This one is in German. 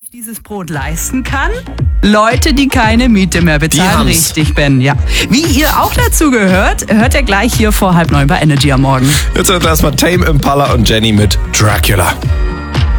dieses Brot leisten kann? Leute, die keine Miete mehr bezahlen. Richtig, Ben, ja. Wie ihr auch dazu gehört, hört ihr gleich hier vor 8:30 bei Energy am Morgen. Jetzt hört erstmal Tame Impala und Jenny mit Dracula.